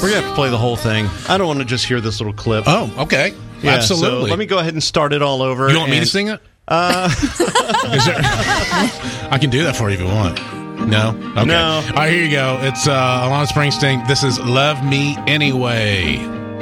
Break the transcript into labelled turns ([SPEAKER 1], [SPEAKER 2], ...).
[SPEAKER 1] We're going to have to play the whole thing. I don't want to just hear this little clip.
[SPEAKER 2] Oh, okay.
[SPEAKER 1] Yeah,
[SPEAKER 2] Absolutely.
[SPEAKER 1] So let me go ahead and start it all over.
[SPEAKER 2] You want me to sing it? I can do that for you if you want. No? Okay.
[SPEAKER 1] No.
[SPEAKER 2] All right, here you go. It's Alana Springsteen. This is Love Me Anyway.